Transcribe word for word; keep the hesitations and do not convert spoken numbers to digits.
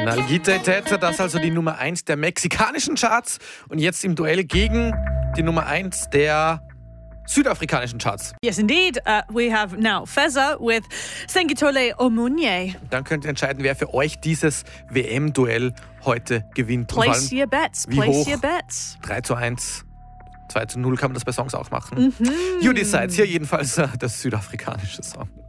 Nalgite Tete, das ist also die Nummer eins der mexikanischen Charts und jetzt im Duell gegen die Nummer eins der südafrikanischen Charts. Yes, indeed. Uh, we have now Feza with Sengitole Omunye. Dann könnt ihr entscheiden, wer für euch dieses W M-Duell heute gewinnt. Und Place your bets. wie Place hoch? your bets. drei zu eins, zwei zu null kann man das bei Songs auch machen. Mhm. You Decides, hier jedenfalls äh, das südafrikanische Song.